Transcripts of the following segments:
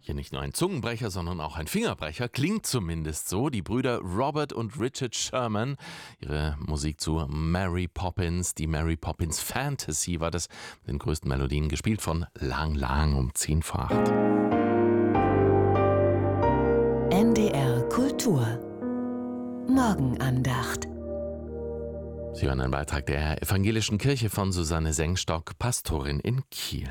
Hier nicht nur ein Zungenbrecher, sondern auch ein Fingerbrecher, klingt zumindest so. Die Brüder Robert und Richard Sherman, ihre Musik zu Mary Poppins, die Mary Poppins Fantasy war das, mit den größten Melodien gespielt von Lang Lang um 10 vor 8. NDR Kultur Morgenandacht. Sie hören einen Beitrag der Evangelischen Kirche von Susanne Sengstock, Pastorin in Kiel.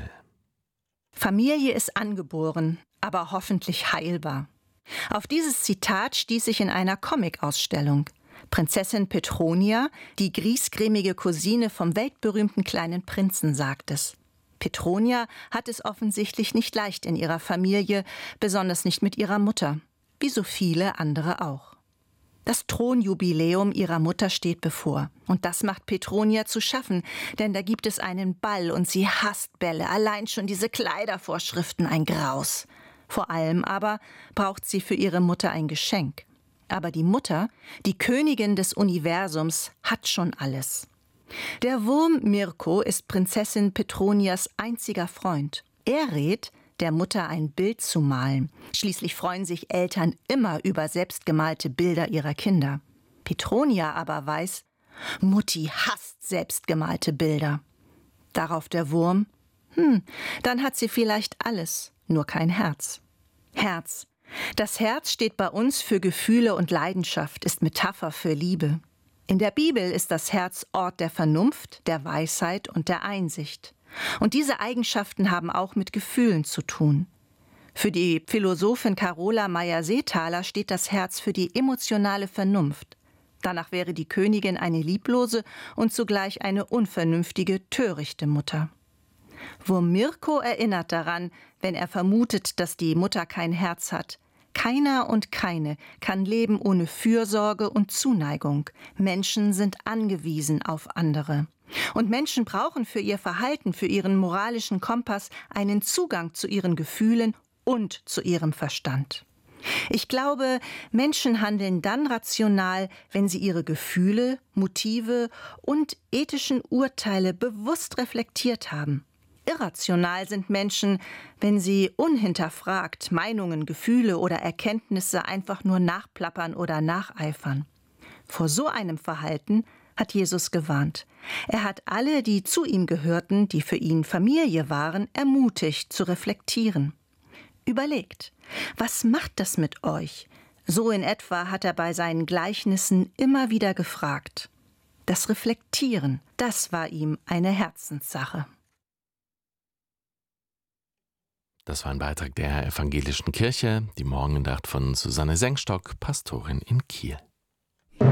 Familie ist angeboren, aber hoffentlich heilbar. Auf dieses Zitat stieß ich in einer Comic-Ausstellung. Prinzessin Petronia, die griesgrämige Cousine vom weltberühmten kleinen Prinzen, sagt es. Petronia hat es offensichtlich nicht leicht in ihrer Familie, besonders nicht mit ihrer Mutter, wie so viele andere auch. Das Thronjubiläum ihrer Mutter steht bevor. Und das macht Petronia zu schaffen, denn da gibt es einen Ball und sie hasst Bälle. Allein schon diese Kleidervorschriften, ein Graus. Vor allem aber braucht sie für ihre Mutter ein Geschenk. Aber die Mutter, die Königin des Universums, hat schon alles. Der Wurm Mirko ist Prinzessin Petronias einziger Freund. Er rät, der Mutter ein Bild zu malen. Schließlich freuen sich Eltern immer über selbstgemalte Bilder ihrer Kinder. Petronia aber weiß, Mutti hasst selbstgemalte Bilder. Darauf der Wurm, dann hat sie vielleicht alles, nur kein Herz. Herz. Das Herz steht bei uns für Gefühle und Leidenschaft, ist Metapher für Liebe. In der Bibel ist das Herz Ort der Vernunft, der Weisheit und der Einsicht. Und diese Eigenschaften haben auch mit Gefühlen zu tun. Für die Philosophin Carola Meyer-Seethaler steht das Herz für die emotionale Vernunft. Danach wäre die Königin eine lieblose und zugleich eine unvernünftige, törichte Mutter. Wurm Mirko erinnert daran, wenn er vermutet, dass die Mutter kein Herz hat. Keiner und keine kann leben ohne Fürsorge und Zuneigung. Menschen sind angewiesen auf andere. Und Menschen brauchen für ihr Verhalten, für ihren moralischen Kompass einen Zugang zu ihren Gefühlen und zu ihrem Verstand. Ich glaube, Menschen handeln dann rational, wenn sie ihre Gefühle, Motive und ethischen Urteile bewusst reflektiert haben. Irrational sind Menschen, wenn sie unhinterfragt Meinungen, Gefühle oder Erkenntnisse einfach nur nachplappern oder nacheifern. Vor so einem Verhalten hat Jesus gewarnt. Er hat alle, die zu ihm gehörten, die für ihn Familie waren, ermutigt zu reflektieren. Überlegt, was macht das mit euch? So in etwa hat er bei seinen Gleichnissen immer wieder gefragt. Das Reflektieren, das war ihm eine Herzenssache. Das war ein Beitrag der Evangelischen Kirche, die Morgenandacht von Susanne Sengstock, Pastorin in Kiel.